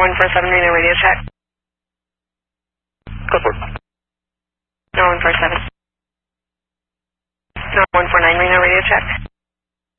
147 Reno radio check. Go for it. 147. 149 Reno radio check.